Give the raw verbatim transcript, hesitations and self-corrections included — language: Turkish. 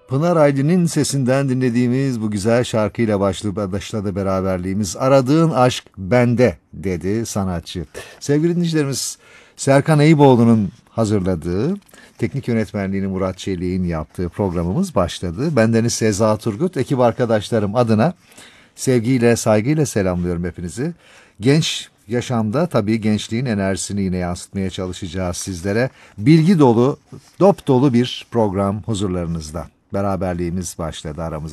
Pınar Aylin'in sesinden dinlediğimiz bu güzel şarkıyla başladı, başladı beraberliğimiz. Aradığın aşk bende dedi sanatçı. Sevgili dinleyicilerimiz, Serkan Eyüboğlu'nun hazırladığı, teknik yönetmenliğini Murat Çelik'in yaptığı programımız başladı. Bendeniz Seza Turgut, ekip arkadaşlarım adına sevgiyle, saygıyla selamlıyorum hepinizi. Genç yaşamda tabii gençliğin enerjisini yine yansıtmaya çalışacağız sizlere. Bilgi dolu, dop dolu bir program huzurlarınızda. Beraberliğimiz başladı aramıza.